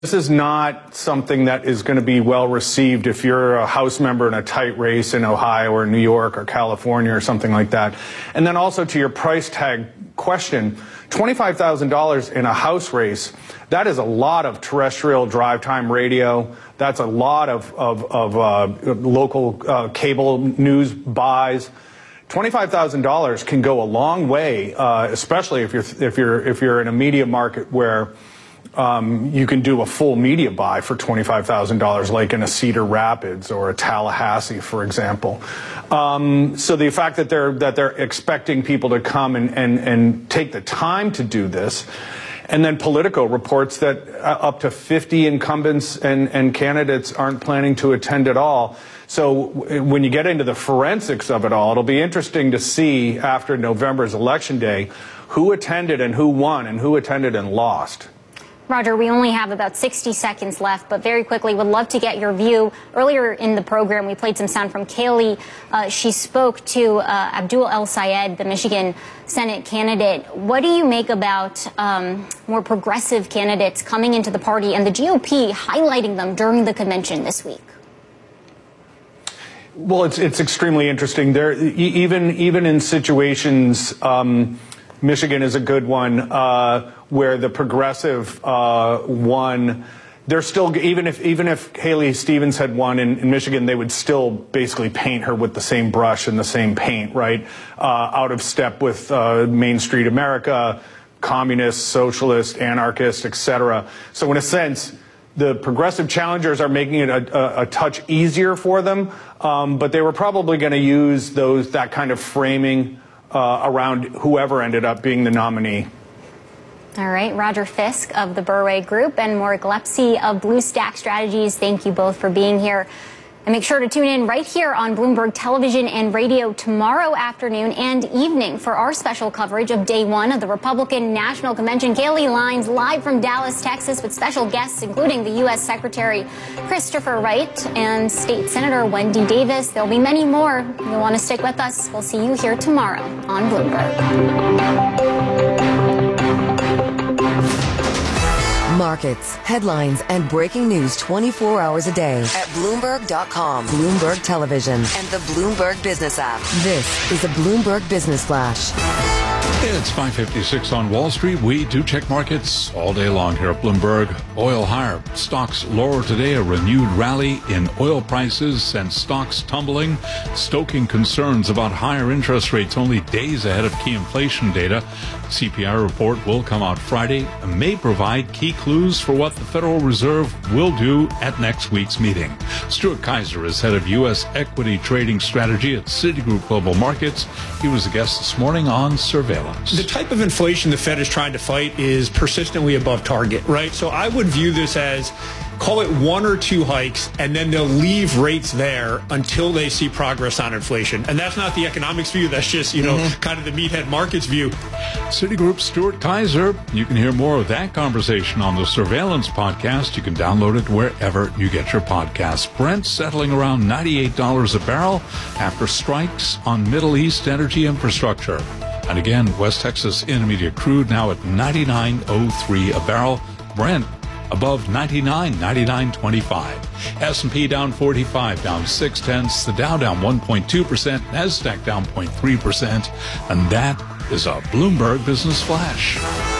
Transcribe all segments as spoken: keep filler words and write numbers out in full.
This is not something that is going to be well received if you're a House member in a tight race in Ohio or New York or California or something like that. And then also to your price tag question, twenty-five thousand dollars in a House race, that is a lot of terrestrial drive time radio. That's a lot of, of, of uh, local uh, cable news buys. twenty-five thousand dollars can go a long way, uh, especially if you're, if you're, if you're in a media market where Um, you can do a full media buy for twenty-five thousand dollars, like in a Cedar Rapids or a Tallahassee, for example. Um, so the fact that they're that they're expecting people to come and, and, and take the time to do this, and then Politico reports that uh, up to fifty incumbents and, and candidates aren't planning to attend at all. So when you get into the forensics of it all, it'll be interesting to see after November's election day who attended and who won and who attended and lost. Roger, we only have about sixty seconds left, but very quickly, would love to get your view. Earlier in the program, we played some sound from Kayleigh. Uh, she spoke to uh, Abdul El-Sayed, the Michigan Senate candidate. What do you make about um, more progressive candidates coming into the party and the G O P highlighting them during the convention this week? Well, it's it's extremely interesting. There, even even in situations. Um, Michigan is a good one, uh, where the progressive uh, won. They're still, even if even if Haley Stevens had won in, in Michigan, they would still basically paint her with the same brush and the same paint, right? Uh, out of step with uh, Main Street America, communist, socialist, anarchist, et cetera. So in a sense, the progressive challengers are making it a, a, a touch easier for them, um, but they were probably going to use those that kind of framing Uh, around whoever ended up being the nominee. All right, Roger Fisk of the Burway Group and Maury Gillespie of Blue Stack Strategies, thank you both for being here. And make sure to tune in right here on Bloomberg Television and Radio tomorrow afternoon and evening for our special coverage of day one of the Republican National Convention. Kayleigh Lines live from Dallas, Texas, with special guests, including the U S Secretary Christopher Wright and State Senator Wendy Davis. There'll be many more. You'll want to stick with us. We'll see you here tomorrow on Bloomberg. Markets, headlines, and breaking news twenty-four hours a day at Bloomberg dot com, Bloomberg Television, and the Bloomberg Business app. This is a Bloomberg Business Flash. It's five fifty-six on Wall Street. We do check markets all day long here at Bloomberg. Oil higher. Stocks lower today. A renewed rally in oil prices and stocks tumbling, stoking concerns about higher interest rates only days ahead of key inflation data. C P I report will come out Friday and may provide key clues for what the Federal Reserve will do at next week's meeting. Stuart Kaiser is head of U S equity trading strategy at Citigroup Global Markets. He was a guest this morning on Surveillance. The type of inflation the Fed is trying to fight is persistently above target, right? So I would view this as, call it one or two hikes, and then they'll leave rates there until they see progress on inflation. And that's not the economics view. That's just, you know, mm-hmm. kind of the meathead markets view. Citigroup's Stuart Kaiser. You can hear more of that conversation on the Surveillance podcast. You can download it wherever you get your podcasts. Brent settling around ninety-eight dollars a barrel after strikes on Middle East energy infrastructure. And again, West Texas Intermediate crude now at ninety-nine oh three a barrel. Brent above ninety-nine, ninety-nine twenty-five. S and P down forty-five, down six tenths. The Dow down one point two percent. Nasdaq down zero point three percent. And that is a Bloomberg Business Flash.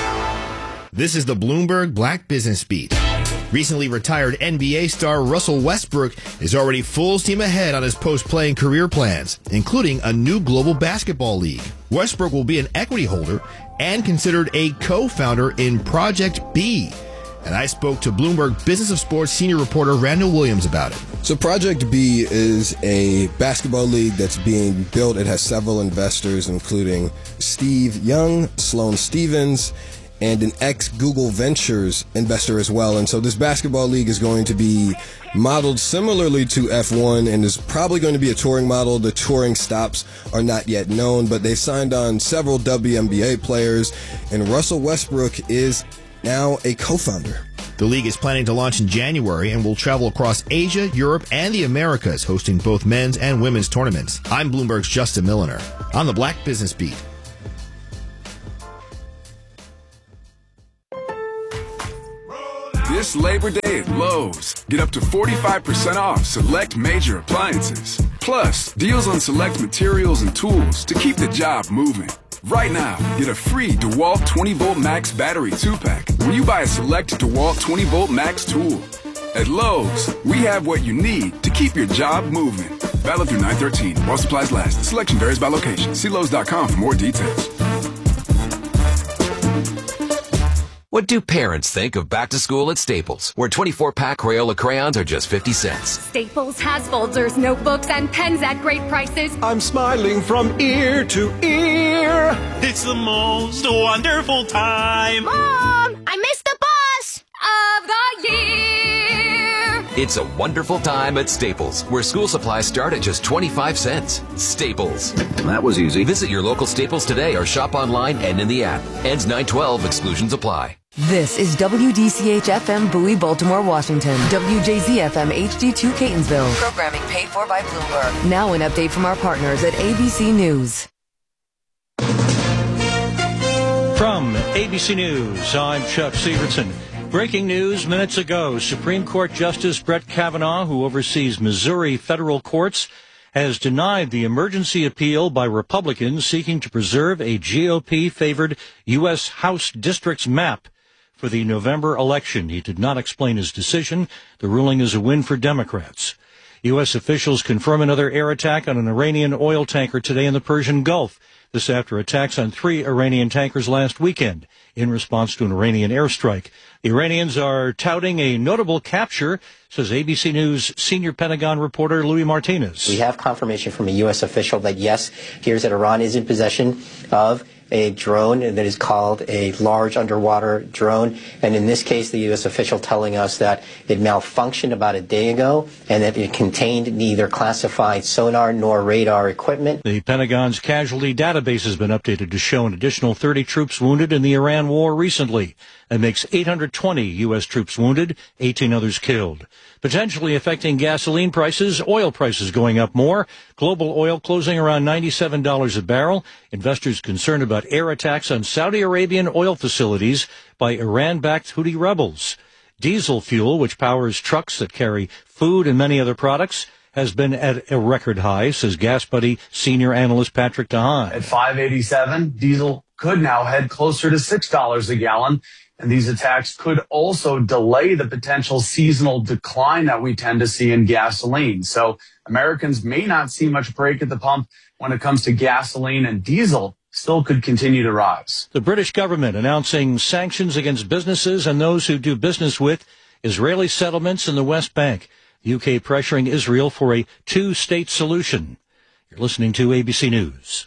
This is the Bloomberg Black Business Beat. Recently retired N B A star Russell Westbrook is already full steam ahead on his post-playing career plans, including a new global basketball league. Westbrook will be an equity holder and considered a co-founder in Project B. And I spoke to Bloomberg Business of Sports senior reporter Randall Williams about it. So Project B is a basketball league that's being built. It has several investors, including Steve Young, Sloane Stephens, and an ex-Google Ventures investor as well. And so this basketball league is going to be modeled similarly to F one and is probably going to be a touring model. The touring stops are not yet known, but they've signed on several W N B A players, and Russell Westbrook is now a co-founder. The league is planning to launch in January and will travel across Asia, Europe, and the Americas, hosting both men's and women's tournaments. I'm Bloomberg's Justin Milliner on the Black Business Beat. This Labor Day at Lowe's, get up to forty-five percent off select major appliances. Plus, deals on select materials and tools to keep the job moving. Right now, get a free DeWalt twenty volt Max battery two pack when you buy a select DeWalt twenty volt Max tool. At Lowe's, we have what you need to keep your job moving. Valid through nine thirteen while supplies last. Selection varies by location. See Lowe's dot com for more details. What do parents think of back to school at Staples, where twenty-four pack Crayola crayons are just fifty cents? Staples has folders, notebooks, and pens at great prices. I'm smiling from ear to ear. It's the most wonderful time. Mom, I missed the bus of the year. It's a wonderful time at Staples, where school supplies start at just twenty-five cents. Staples. That was easy. Visit your local Staples today or shop online and in the app. Ends nine twelve. Exclusions apply. This is W D C H F M Bowie, Baltimore, Washington. W J Z F M H D two Catonsville. Programming paid for by Bloomberg. Now an update from our partners at A B C News. From A B C News, I'm Chuck Severson. Breaking news minutes ago, Supreme Court Justice Brett Kavanaugh, who oversees Missouri federal courts, has denied the emergency appeal by Republicans seeking to preserve a G O P-favored U S House districts map for the November election. He did not explain his decision. The ruling is a win for Democrats. U S officials confirm another air attack on an Iranian oil tanker today in the Persian Gulf. This after attacks on three Iranian tankers last weekend in response to an Iranian airstrike. The Iranians are touting a notable capture, says A B C News senior Pentagon reporter Louis Martinez. We have confirmation from a U S official that, yes, here's that Iran is in possession of a drone that is called a large underwater drone. And in this case, the U S official telling us that it malfunctioned about a day ago and that it contained neither classified sonar nor radar equipment. The Pentagon's casualty database has been updated to show an additional thirty troops wounded in the Iran war recently. That makes eight hundred twenty U S troops wounded, eighteen others killed. Potentially affecting gasoline prices, oil prices going up more. Global oil closing around ninety-seven dollars a barrel. Investors concerned about air attacks on Saudi Arabian oil facilities by Iran-backed Houthi rebels. Diesel fuel, which powers trucks that carry food and many other products, has been at a record high, says Gas Buddy senior analyst Patrick DeHaan. At five eighty-seven, diesel could now head closer to six dollars a gallon. And these attacks could also delay the potential seasonal decline that we tend to see in gasoline. So Americans may not see much break at the pump when it comes to gasoline, and diesel still could continue to rise. The British government announcing sanctions against businesses and those who do business with Israeli settlements in the West Bank. The U K pressuring Israel for a two-state solution. You're listening to A B C News.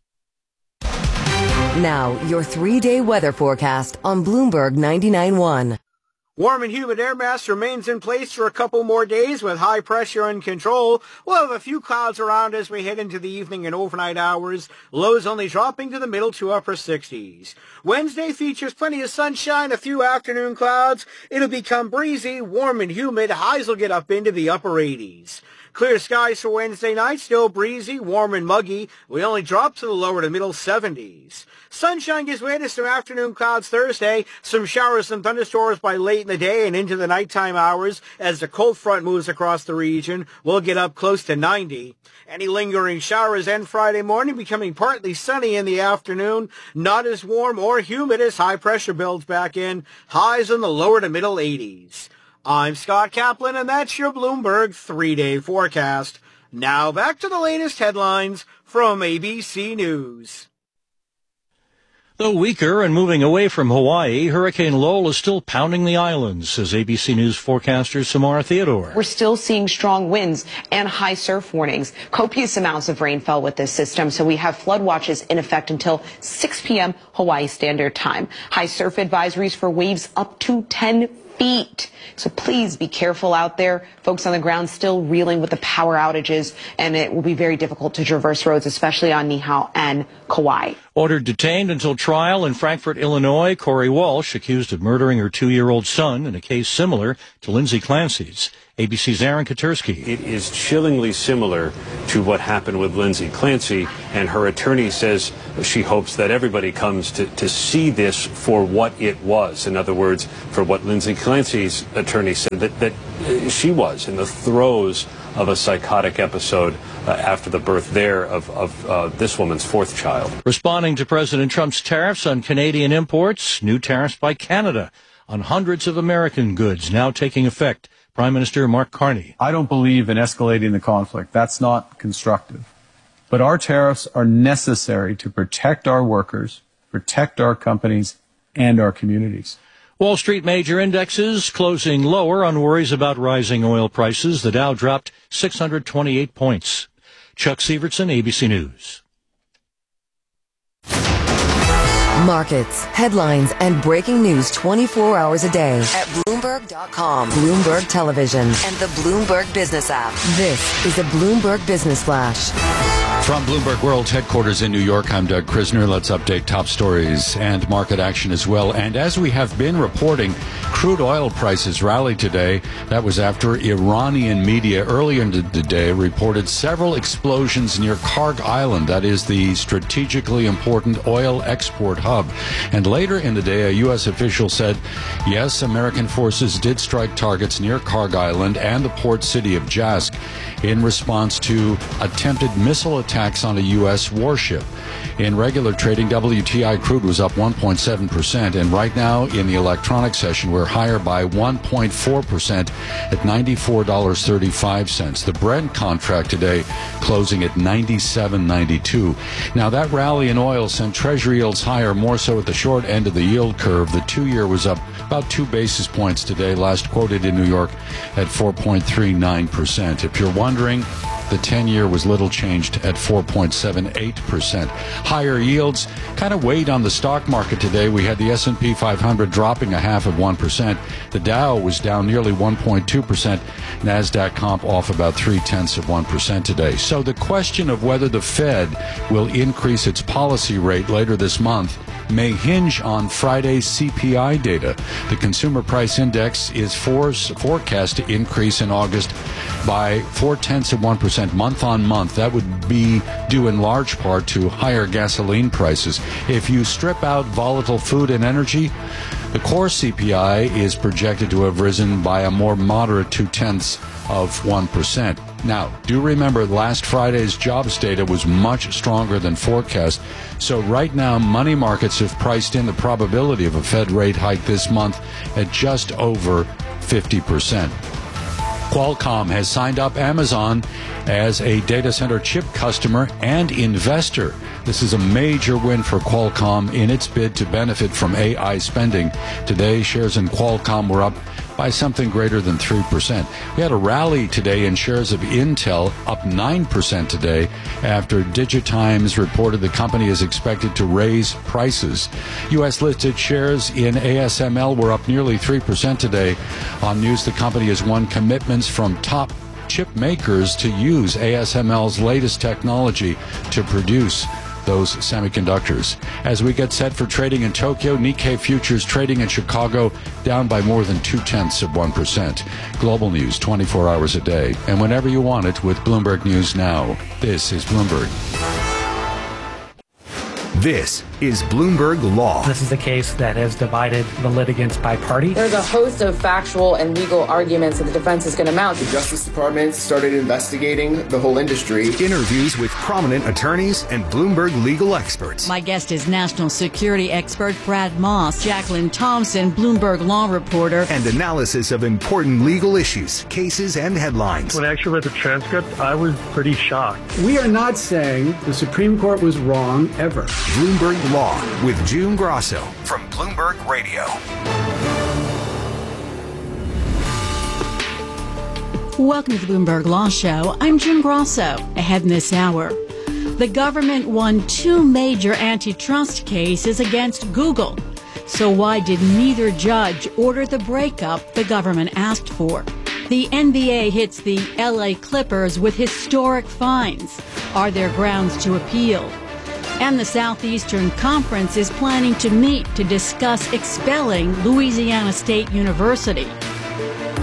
Now, your three-day weather forecast on Bloomberg ninety-nine point one. Warm and humid air mass remains in place for a couple more days with high pressure and control. We'll have a few clouds around as we head into the evening and overnight hours. Lows only dropping to the middle to upper sixties. Wednesday features plenty of sunshine, a few afternoon clouds. It'll become breezy, warm and humid. Highs will get up into the upper eighties. Clear skies for Wednesday night, still breezy, warm and muggy. We only drop to the lower to middle seventies. Sunshine gives way to some afternoon clouds Thursday, some showers and thunderstorms by late in the day and into the nighttime hours as the cold front moves across the region. We'll get up close to ninety. Any lingering showers end Friday morning, becoming partly sunny in the afternoon. Not as warm or humid as high pressure builds back in. Highs in the lower to middle eighties. I'm Scott Kaplan, and that's your Bloomberg three-day forecast. Now back to the latest headlines from A B C News. Though weaker and moving away from Hawaii, Hurricane Lowell is still pounding the islands, says A B C News forecaster Samara Theodore. We're still seeing strong winds and high surf warnings. Copious amounts of rain fell with this system, so we have flood watches in effect until six p.m. Hawaii Standard Time. High surf advisories for waves up to ten feet. So please be careful out there. Folks on the ground still reeling with the power outages, and it will be very difficult to traverse roads, especially on Niihau and Kauai. Ordered detained until trial in Frankfort, Illinois, Corey Walsh, accused of murdering her two-year-old son in a case similar to Lindsay Clancy's. A B C's Aaron Katersky. It is chillingly similar to what happened with Lindsay Clancy, and her attorney says she hopes that everybody comes to, to see this for what it was. In other words, for what Lindsay Clancy's attorney said, that, that she was in the throes of a psychotic episode uh, after the birth there of, of uh, this woman's fourth child. Responding to President Trump's tariffs on Canadian imports, new tariffs by Canada on hundreds of American goods now taking effect. Prime Minister Mark Carney. I don't believe in escalating the conflict. That's not constructive. But our tariffs are necessary to protect our workers, protect our companies, and our communities. Wall Street major indexes closing lower on worries about rising oil prices. The Dow dropped six hundred twenty-eight points. Chuck Sievertson, A B C News. Markets, headlines, and breaking news twenty-four hours a day at Bloomberg dot com, Bloomberg Television, and the Bloomberg Business app. This is a Bloomberg Business Flash. From Bloomberg World Headquarters in New York, I'm Doug Krisner. Let's update top stories and market action as well. And as we have been reporting, crude oil prices rallied today. That was after Iranian media earlier in the day reported several explosions near Karg Island. That is the strategically important oil export hub. And later in the day, a U S official said, yes, American forces did strike targets near Karg Island and the port city of Jask in response to attempted missile attacks on a U S warship. In regular trading, W T I crude was up one point seven percent, and right now in the electronic session, we're higher by one point four percent at ninety-four dollars and thirty-five cents. The Brent contract today closing at ninety-seven ninety-two. Now, that rally in oil sent Treasury yields higher, more so at the short end of the yield curve. The two-year was up about two basis points today, last quoted in New York at four point three nine percent. If you're wondering, the ten-year was little changed at four point seven eight percent. Higher yields kind of weighed on the stock market today. We had the S and P five hundred dropping a half of one percent. The Dow was down nearly one point two percent. NASDAQ comp off about three-tenths of one percent today. So the question of whether the Fed will increase its policy rate later this month may hinge on Friday's C P I data. The Consumer Price Index is for, forecast to increase in August by four-tenths of one percent month on month. That would be due in large part to higher gasoline prices. If you strip out volatile food and energy, the core C P I is projected to have risen by a more moderate two-tenths of one percent. Now, do remember last Friday's jobs data was much stronger than forecast. So right now, money markets have priced in the probability of a Fed rate hike this month at just over fifty percent. Qualcomm has signed up Amazon as a data center chip customer and investor. This is a major win for Qualcomm in its bid to benefit from A I spending. Today, shares in Qualcomm were up by something greater than three percent. We had a rally today in shares of Intel, up nine percent today after DigiTimes reported the company is expected to raise prices. U S-listed shares in A S M L were up nearly three percent today on news the company has won commitments from top chip makers to use A S M L's latest technology to produce those semiconductors. As we get set for trading in Tokyo, Nikkei futures trading in Chicago down by more than two-tenths of one percent. Global news twenty-four hours a day, and whenever you want it with Bloomberg News Now. This is Bloomberg. This is Bloomberg Law. This is a case that has divided the litigants by party. There's a host of factual and legal arguments that the defense is going to mount. The Justice Department started investigating the whole industry. Interviews with prominent attorneys and Bloomberg legal experts. My guest is national security expert Brad Moss, Jacqueline Thompson, Bloomberg law reporter. And analysis of important legal issues, cases, and headlines. When I actually read the transcript, I was pretty shocked. We are not saying the Supreme Court was wrong ever. Bloomberg Law with June Grosso from Bloomberg Radio. Welcome to the Bloomberg Law Show. I'm June Grosso. Ahead in this hour, the government won two major antitrust cases against Google. So why did neither judge order the breakup the government asked for? The N B A hits the L A Clippers with historic fines. Are there grounds to appeal? And the Southeastern Conference is planning to meet to discuss expelling Louisiana State University.